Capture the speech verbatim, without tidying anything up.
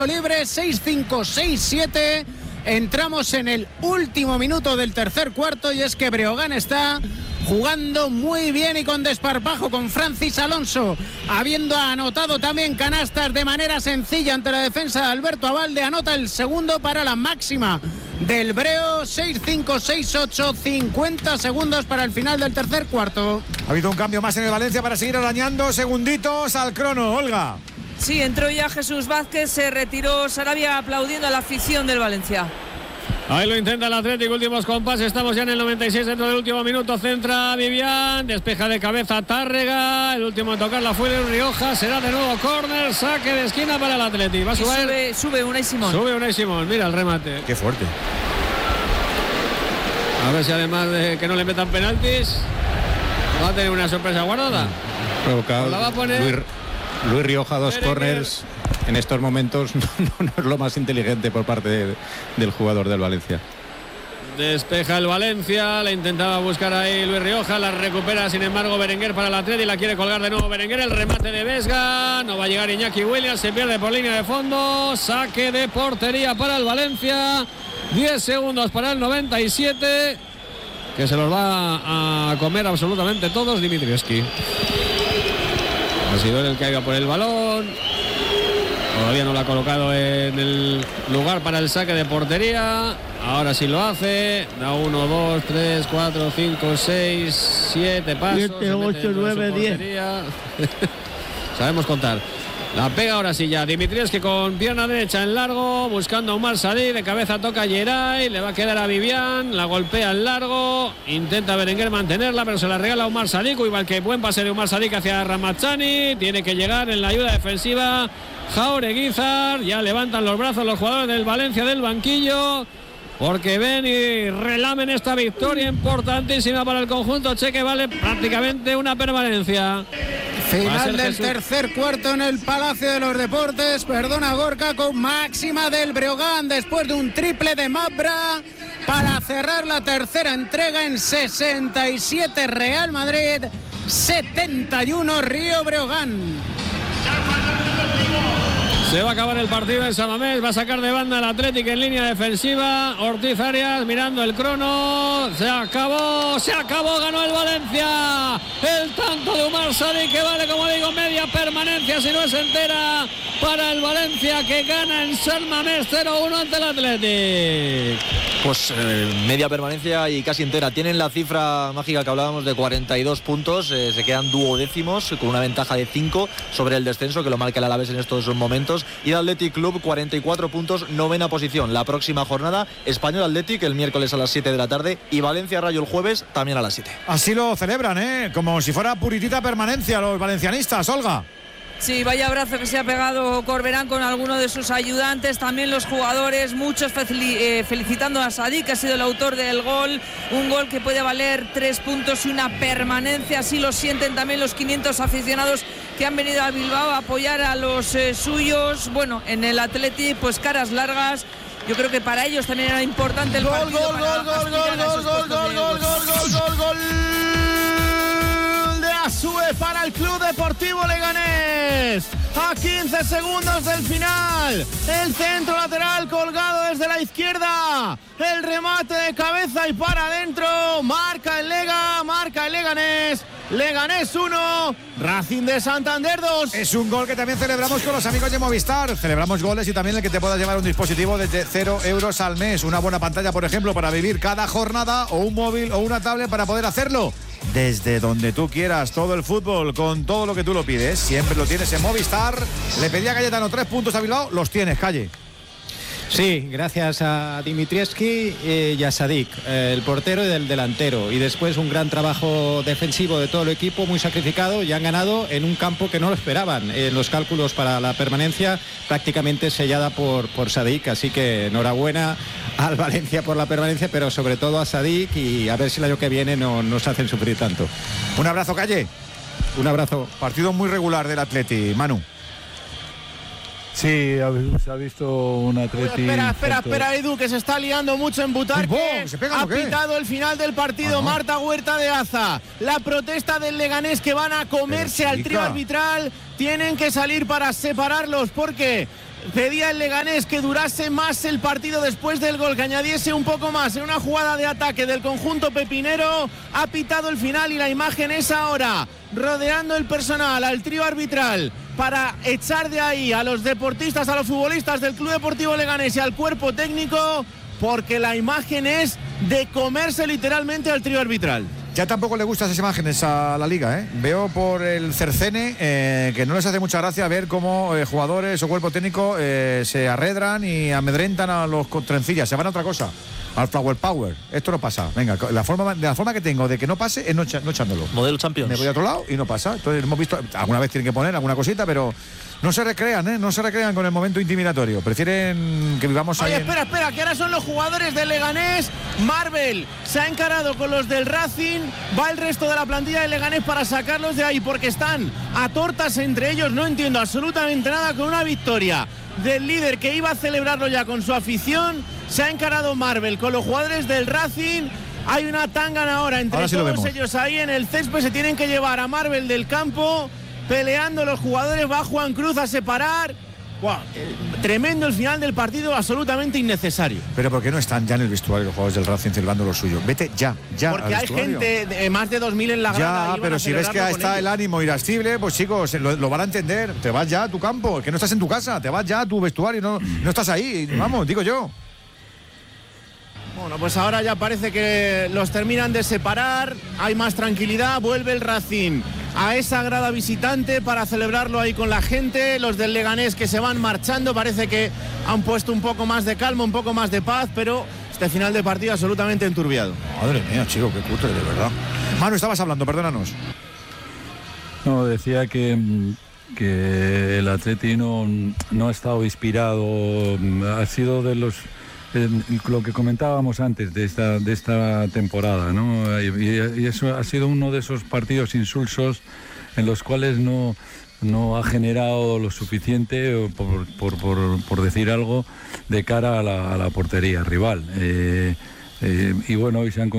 libre, seis cinco, seis siete. Entramos en el último minuto del tercer cuarto y es que Breogán está jugando muy bien y con desparpajo, con Francis Alonso habiendo anotado también canastas de manera sencilla ante la defensa de Alberto Abalde. Anota el segundo para la máxima del Breo. Seis cinco, seis ocho, cincuenta segundos para el final del tercer cuarto. Ha habido un cambio más en el Valencia para seguir arañando segunditos al crono. Olga. Sí, entró ya Jesús Vázquez, se retiró Sarabia aplaudiendo a la afición del Valencia. Ahí lo intenta el Atlético, últimos compases, estamos ya en el noventa y seis dentro del último minuto, centra Vivian, despeja de cabeza Tárrega, el último en tocarla fue de Rioja, será de nuevo córner, saque de esquina para el Atlético. Va a subir. Sube, sube Unai Simón. Sube Unai Simón, mira el remate. Qué fuerte. A ver si además de que no le metan penaltis, va a tener una sorpresa guardada. Provocado. La va a poner Luis, Luis Rioja, dos corners. En estos momentos no, no, no es lo más inteligente por parte de, del jugador del Valencia. Despeja el Valencia, la intentaba buscar ahí Luis Rioja, la recupera sin embargo Berenguer para el Atleti, la quiere colgar de nuevo Berenguer, el remate de Vesga, no va a llegar Iñaki Williams, se pierde por línea de fondo, saque de portería para el Valencia, diez segundos para el noventa y siete, que se los va a comer absolutamente todos Dimitrievski. Ha sido él el que ha ido por el balón. Todavía no lo ha colocado en el lugar para el saque de portería. Ahora sí lo hace. Da uno, dos, tres, cuatro, cinco, seis, siete pasos. siete, ocho, nueve, diez. Sabemos contar. La pega ahora sí ya Dimitrievski con pierna derecha en largo, buscando a Umar Sadik, de cabeza toca a Geray, le va a quedar a Vivian, la golpea en largo, intenta Berenguer mantenerla, pero se la regala a Umar Sadik, igual que buen pase de Umar Sadik hacia Ramazani, tiene que llegar en la ayuda defensiva Jaureguizar, ya levantan los brazos los jugadores del Valencia del banquillo, porque ven y relamen esta victoria importantísima para el conjunto cheque, vale prácticamente una permanencia. Final del Jesús. Tercer cuarto en el Palacio de los Deportes, perdona Gorka, con máxima del Breogán después de un triple de Mabra para cerrar la tercera entrega en sesenta y siete Real Madrid, setenta y uno Río Breogán. Se va a acabar el partido en San Mamés, va a sacar de banda el Atlético en línea defensiva, Ortiz Arias mirando el crono, se acabó, se acabó, ganó el Valencia, el tanto de Umar Sadik que vale, como digo, media permanencia si no es entera para el Valencia, que gana en San Mamés cero uno ante el Atlético. Pues eh, media permanencia y casi entera, tienen la cifra mágica que hablábamos de cuarenta y dos puntos, eh, se quedan duodécimos con una ventaja de cinco sobre el descenso que lo marca el Alavés en estos momentos. Y el Athletic Club cuarenta y cuatro puntos, novena posición. La próxima jornada, Español Athletic el miércoles a las siete de la tarde y Valencia Rayo el jueves también a las siete. Así lo celebran, ¿eh? Como si fuera puritita permanencia los valencianistas, Olga. Sí, vaya abrazo que se ha pegado Corberán con alguno de sus ayudantes, también los jugadores, muchos eh, felicitando a Sadik, que ha sido el autor del gol, un gol que puede valer tres puntos y una permanencia, así lo sienten también los quinientos aficionados que han venido a Bilbao a apoyar a los eh, suyos. Bueno, en el Athletic, pues caras largas. Yo creo que para ellos también era importante el gol, partido. Gol, gol, gol, gol, gol, gol, gol, gol, gol, gol, gol, gol. Asue para el Club Deportivo Leganés. A quince segundos del final, el centro lateral colgado desde la izquierda, el remate de cabeza y para adentro, marca el Lega, marca el Leganés. Leganés uno, Racing de Santander dos. Es un gol que también celebramos con los amigos de Movistar. Celebramos goles y también el que te puedas llevar un dispositivo desde cero euros al mes. Una buena pantalla, por ejemplo, para vivir cada jornada, o un móvil o una tablet para poder hacerlo desde donde tú quieras. Todo el fútbol con todo lo que tú lo pides, siempre lo tienes en Movistar. Le pedía a Cayetano tres puntos a Bilbao, los tienes, Calle. Sí, gracias a Dimitrievski eh, y a Sadik, eh, el portero y del delantero. Y después un gran trabajo defensivo de todo el equipo, muy sacrificado, y han ganado en un campo que no lo esperaban. En eh, los cálculos para la permanencia prácticamente sellada por, por Sadik, así que enhorabuena al Valencia por la permanencia, pero sobre todo a Sadik, y a ver si el año que viene no nos hacen sufrir tanto. Un abrazo, Calle. Un abrazo. Partido muy regular del Atleti, Manu. Sí, se ha visto un Atleti. Espera, espera, espera, Edu, que se está liando mucho en Butarque. Ha pitado el final del partido. Ajá. Marta Huerta de Aza. La protesta del Leganés, que van a comerse al trío arbitral. Tienen que salir para separarlos porque pedía el Leganés que durase más el partido después del gol, que añadiese un poco más en una jugada de ataque del conjunto pepinero. Ha pitado el final y la imagen es ahora rodeando el personal, al trío arbitral, para echar de ahí a los deportistas, a los futbolistas del Club Deportivo Leganés y al cuerpo técnico, porque la imagen es de comerse literalmente al trío arbitral. Ya tampoco le gustan esas imágenes a la Liga, ¿eh? Veo por el Cercene eh, que no les hace mucha gracia ver cómo eh, jugadores o cuerpo técnico eh, se arredran y amedrentan a los trencillas. Se van a otra cosa, al Flower Power. Esto no pasa. Venga, la forma, de la forma que tengo de que no pase es no, no echándolo. Modelo Champions. Me voy a otro lado y no pasa. Entonces hemos visto, alguna vez tienen que poner alguna cosita, pero no se recrean, ¿eh? No se recrean con el momento intimidatorio. Prefieren que vivamos ahí. Oye, espera, espera, que ahora son los jugadores del Leganés. Marvel se ha encarado con los del Racing. Va el resto de la plantilla del Leganés para sacarlos de ahí, porque están a tortas entre ellos. No entiendo absolutamente nada con una victoria del líder que iba a celebrarlo ya con su afición. Se ha encarado Marvel con los jugadores del Racing. Hay una tangana ahora entre ahora sí todos ellos ahí en el césped. Se tienen que llevar a Marvel del campo. Peleando los jugadores, va Juan Cruz a separar. Wow, tremendo el final del partido, absolutamente innecesario. Pero ¿por qué no están ya en el vestuario los jugadores del Racing celebrando lo suyo? Vete ya, ya. Porque hay gente, de más de dos mil en la grada. Ya, pero si ves que está ellos. El ánimo irascible, pues chicos, lo, lo van a entender. Te vas ya a tu campo, que no estás en tu casa, te vas ya a tu vestuario, no, no estás ahí, vamos, digo yo. Bueno, pues ahora ya parece que los terminan de separar, hay más tranquilidad, vuelve el Racing a esa grada visitante para celebrarlo ahí con la gente. Los del Leganés que se van marchando, parece que han puesto un poco más de calma, un poco más de paz, pero este final de partido absolutamente enturbiado. Madre mía, chico, qué cutre, de verdad. Manu, estabas hablando, perdónanos. No, decía que, que el Atleti no, no ha estado inspirado, ha sido de los... Eh, lo que comentábamos antes de esta de esta temporada, ¿no? Y, y eso ha sido uno de esos partidos insulsos en los cuales no, no ha generado lo suficiente, por, por, por, por decir algo, de cara a la, a la portería rival. Eh, eh, y bueno, hoy se han